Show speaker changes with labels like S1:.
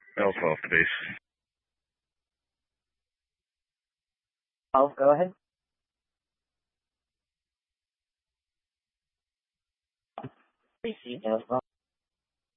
S1: Alpha off the base.
S2: Oh, go ahead. Received as well.